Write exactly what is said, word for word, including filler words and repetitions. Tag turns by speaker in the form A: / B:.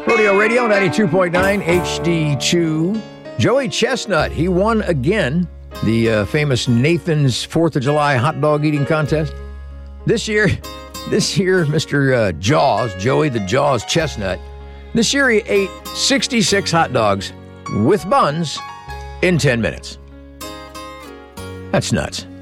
A: Rodeo Radio ninety-two point nine H D two. Joey Chestnut, he won again the uh, famous Nathan's fourth of July hot dog eating contest. This year, this year, Mister Uh, Jaws, Joey the Jaws Chestnut, this year he ate sixty-six hot dogs with buns in ten minutes. That's nuts.